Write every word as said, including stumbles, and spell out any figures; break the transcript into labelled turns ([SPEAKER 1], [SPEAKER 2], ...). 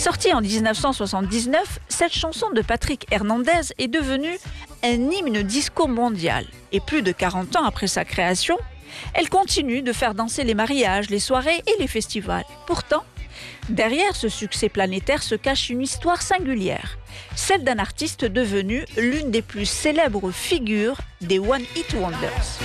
[SPEAKER 1] Sortie en mille neuf cent soixante-dix-neuf, cette chanson de Patrick Hernandez est devenue un hymne disco mondial. Et plus de quarante ans après sa création, elle continue de faire danser les mariages, les soirées et les festivals. Pourtant, derrière ce succès planétaire se cache une histoire singulière, celle d'un artiste devenu l'une des plus célèbres figures des One Hit Wonders.